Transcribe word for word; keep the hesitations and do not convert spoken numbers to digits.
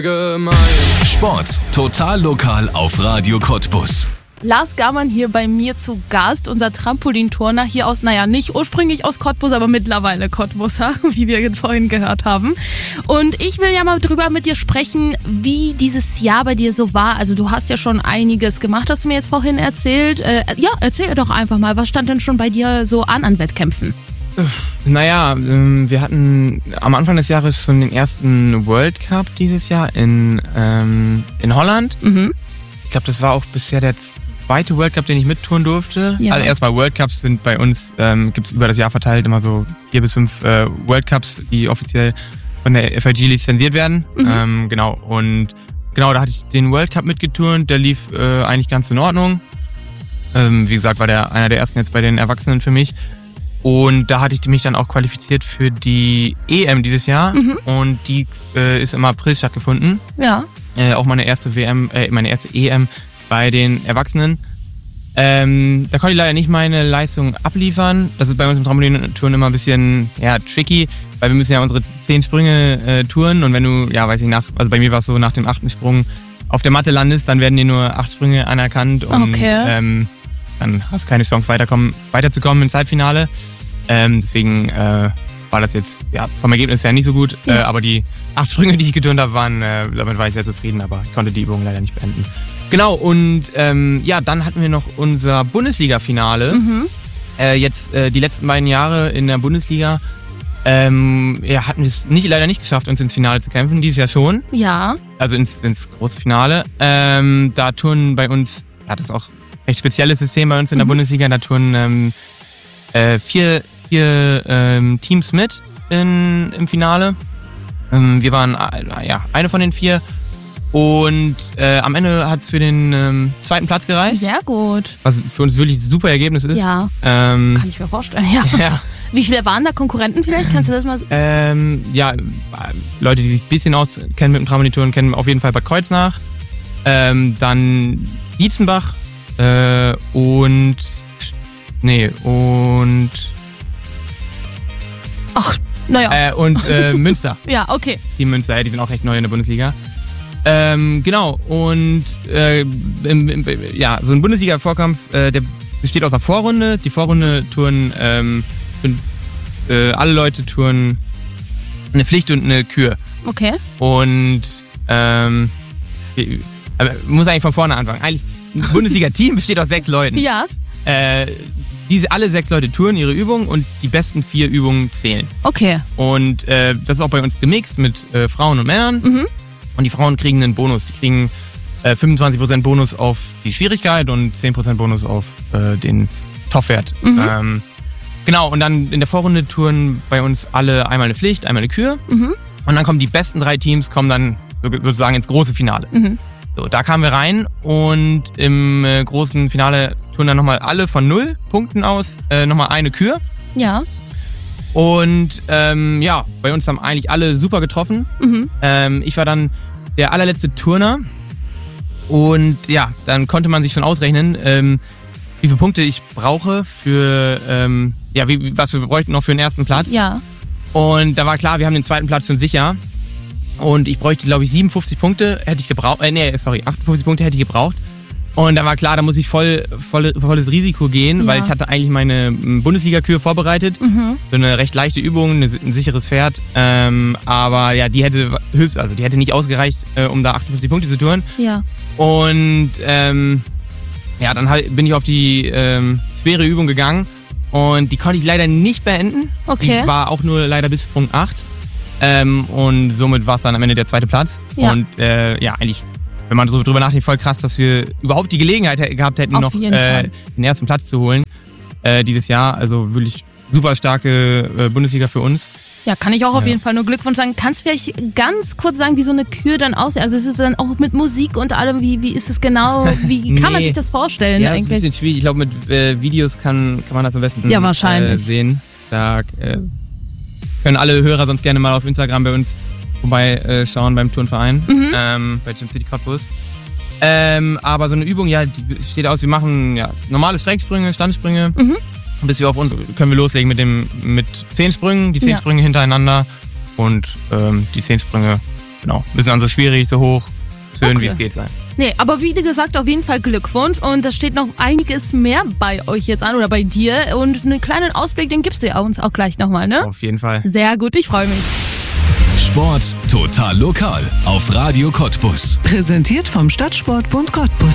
Gemein. Sport total lokal auf Radio Cottbus. Lars Garmann hier bei mir zu Gast, unser Trampolinturner hier aus, naja, nicht ursprünglich aus Cottbus, aber mittlerweile Cottbuser, wie wir vorhin gehört haben. Und ich will ja mal drüber mit dir sprechen, wie dieses Jahr bei dir so war. Also du hast ja schon einiges gemacht, hast du mir jetzt vorhin erzählt. Äh, ja, erzähl doch einfach mal, was stand denn schon bei dir so an an Wettkämpfen? Naja, wir hatten am Anfang des Jahres schon den ersten World Cup dieses Jahr in, ähm, in Holland. Mhm. Ich glaube, das war auch bisher der zweite World Cup, den ich mittouren durfte. Ja. Also erstmal World Cups sind bei uns, ähm, gibt es über das Jahr verteilt immer so vier bis fünf äh, World Cups, die offiziell von der F I G lizenziert werden. Mhm. Ähm, genau, und genau, da hatte ich den World Cup mitgeturnt, der lief äh, eigentlich ganz in Ordnung. Ähm, wie gesagt, war der einer der ersten jetzt bei den Erwachsenen für mich. Und da hatte ich mich dann auch qualifiziert für die E M dieses Jahr. Mhm. Und die äh, ist im April stattgefunden. Ja. Äh, auch meine erste W M, äh, meine erste E M bei den Erwachsenen. Ähm, da konnte ich leider nicht meine Leistung abliefern. Das ist bei uns im Trampolin-Touren immer ein bisschen ja, tricky, weil wir müssen ja unsere zehn Sprünge äh, touren. Und wenn du, ja weiß ich, nach, also bei mir war es so, nach dem achten Sprung auf der Matte landest, dann werden dir nur acht Sprünge anerkannt. Und Okay. ähm, dann hast du keine Chance, weiterkommen, weiterzukommen ins Halbfinale. Ähm, deswegen äh, war das jetzt ja vom Ergebnis her nicht so gut. Ja. Äh, aber die acht Sprünge, die ich geturnt habe, waren, äh, damit war ich sehr zufrieden, aber ich konnte die Übung leider nicht beenden. Genau, und ähm, ja, dann hatten wir noch unser Bundesliga-Finale. Mhm. Äh, jetzt äh, die letzten beiden Jahre in der Bundesliga ähm, ja, hatten wir es nicht, leider nicht geschafft, uns ins Finale zu kämpfen. Dieses Jahr schon. Ja. Also ins, ins große Finale. Ähm, da turnen bei uns, ja, das ist auch ein recht spezielles System bei uns in der Mhm. Bundesliga, da turnen ähm, äh, vier, vier ähm, Teams mit in, im Finale. Ähm, wir waren äh, ja eine von den vier. Und äh, am Ende hat es für den ähm, zweiten Platz gereicht, Sehr gut. was für uns wirklich ein super Ergebnis ist. Ja. Ähm, Kann ich mir vorstellen, ja. ja. Wie viele waren da Konkurrenten vielleicht? Kannst du das mal so... Ähm, ja, Leute, die sich ein bisschen auskennen mit dem Trampolin-Touren, kennen auf jeden Fall Bad Kreuznach. Ähm, dann Dietzenbach äh, und... Nee, und... Ach, naja. Äh, und äh, Münster. Ja, okay. Die Münster, ja, die sind auch recht neu in der Bundesliga. Ähm, genau, und äh, im, im, ja, so ein Bundesliga-Vorkampf, äh, der besteht aus einer Vorrunde. Die Vorrunde touren, ähm, und, äh, alle Leute touren eine Pflicht und eine Kür. Okay. Und ähm, ich, aber ich muss eigentlich von vorne anfangen. Eigentlich, ein Bundesliga-Team besteht aus sechs Leuten. Ja. Äh, diese, alle sechs Leute touren ihre Übungen und die besten vier Übungen zählen. Okay. Und äh, das ist auch bei uns gemixt mit äh, Frauen und Männern. Mhm. Und die Frauen kriegen einen Bonus. Die kriegen äh, fünfundzwanzig Prozent Bonus auf die Schwierigkeit und zehn Prozent Bonus auf äh, den Top-Wert. Mhm. Ähm, genau, und dann in der Vorrunde touren bei uns alle einmal eine Pflicht, einmal eine Kür. Mhm. Und dann kommen die besten drei Teams kommen dann sozusagen ins große Finale. Mhm. So, da kamen wir rein und im äh, großen Finale touren dann nochmal alle von null Punkten aus äh, nochmal eine Kür. Ja. Und ähm, ja, bei uns haben eigentlich alle super getroffen. Mhm. Ähm, ich war dann der allerletzte Turner und ja, dann konnte man sich schon ausrechnen, ähm, wie viele Punkte ich brauche für, ähm, ja, wie, was wir bräuchten noch für den ersten Platz. Ja. Und da war klar, wir haben den zweiten Platz schon sicher. Und ich bräuchte, glaube ich, siebenundfünfzig Punkte hätte ich gebraucht, äh, nee, sorry, achtundfünfzig Punkte hätte ich gebraucht. Und da war klar, da muss ich voll, voll volles Risiko gehen, Ja. weil ich hatte eigentlich meine Bundesliga-Kür vorbereitet. Mhm. So eine recht leichte Übung, eine, ein sicheres Pferd. Ähm, aber ja, die hätte höchst, also die hätte nicht ausgereicht, äh, um da achtundfünfzig Punkte zu touren. Ja. Und ähm, ja, dann halt bin ich auf die ähm, schwere Übung gegangen und die konnte ich leider nicht beenden. Okay. Die war auch nur leider bis Sprung acht. Ähm, und somit war es dann am Ende der zweite Platz. Ja. Und äh, ja, eigentlich, wenn man so drüber nachdenkt, voll krass, dass wir überhaupt die Gelegenheit he- gehabt hätten, Auf noch jeden äh, Fall. den ersten Platz zu holen äh, dieses Jahr. Also wirklich super starke äh, Bundesliga für uns. Ja, kann ich auch auf Ja. jeden Fall nur Glückwunsch sagen. Kannst du vielleicht ganz kurz sagen, wie so eine Kür dann aussieht? Also ist es dann auch mit Musik und allem, wie, wie ist es genau? Wie kann man Nee. sich das vorstellen Ja, das ist ein eigentlich? bisschen schwierig. Ich glaube, mit äh, Videos kann, kann man das am besten Ja, wahrscheinlich. Äh, sehen. Da äh, können alle Hörer sonst gerne mal auf Instagram bei uns vorbeischauen äh, schauen beim Turnverein, Mhm. ähm, bei Gym City Cottbus. Ähm, aber so eine Übung, ja, die steht aus, wir machen ja normale Schrägsprünge, Standsprünge. Mhm. Und bis wir auf uns können wir loslegen mit dem mit zehn Sprüngen, die zehn Ja. Sprünge hintereinander und ähm, die zehn Sprünge genau, müssen dann so schwierig, so hoch, schön Okay. wie es geht sein. Nee, aber wie gesagt, auf jeden Fall Glückwunsch und da steht noch einiges mehr bei euch jetzt an oder bei dir und einen kleinen Ausblick, den gibst du ja uns auch gleich nochmal, ne? Auf jeden Fall. Sehr gut, ich freue mich. Sport total lokal auf Radio Cottbus. Präsentiert vom Stadtsportbund Cottbus.